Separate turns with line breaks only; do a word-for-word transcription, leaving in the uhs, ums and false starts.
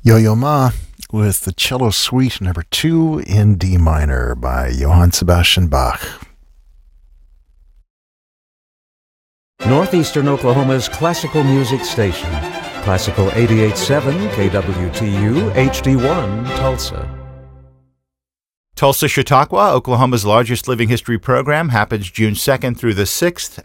Yo-Yo Ma with the Cello Suite number two in D minor by Johann Sebastian Bach.
Northeastern Oklahoma's classical music station. Classical eighty-eight point seven K W T U H D one Tulsa.
Tulsa Chautauqua, Oklahoma's largest living history program, happens June second through the sixth